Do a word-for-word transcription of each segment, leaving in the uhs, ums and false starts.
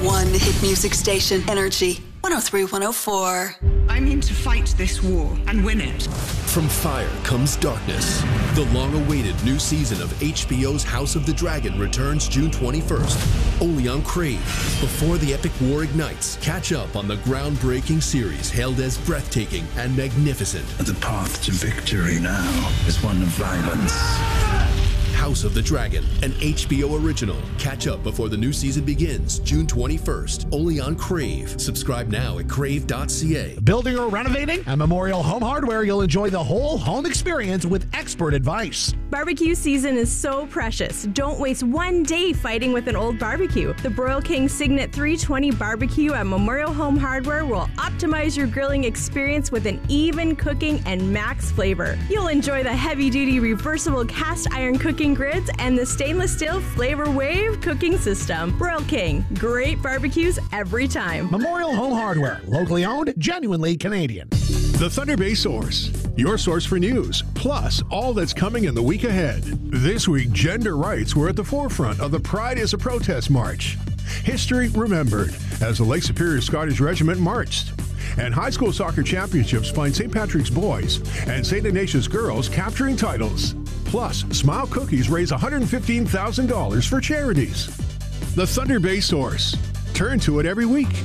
one hit music station, Energy one oh three, one oh four. I mean to fight this war and win it. From fire comes darkness. The long-awaited new season of H B O's House of the Dragon returns June twenty-first, only on Crave. Before the epic war ignites, catch up on the groundbreaking series hailed as breathtaking and magnificent. The path to victory now is one of violence. House of the Dragon, an H B O original. Catch up before the new season begins, June twenty-first, only on Crave. Subscribe now at crave dot c a. Building or renovating? At Memorial Home Hardware, you'll enjoy the whole home experience with expert advice. Barbecue season is so precious. Don't waste one day fighting with an old barbecue. The Broil King Signet three twenty barbecue at Memorial Home Hardware will optimize your grilling experience with an even cooking and max flavor. You'll enjoy the heavy-duty reversible cast iron cooking grids and the stainless steel Flavor Wave cooking system. Broil King, great barbecues every time. Memorial Home Hardware, locally owned, genuinely Canadian. The Thunder Bay Source, your source for news, plus all that's coming in the week ahead. This week, gender rights were at the forefront of the Pride is a Protest March. History remembered as the Lake Superior Scottish Regiment marched. And high school soccer championships find Saint Patrick's boys and Saint Ignatius girls capturing titles. Plus, Smile Cookies raise one hundred fifteen thousand dollars for charities. The Thunder Bay Source. Turn to it every week.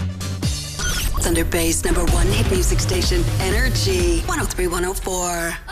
Thunder Bay's number one hit music station, Energy one oh three, one oh four.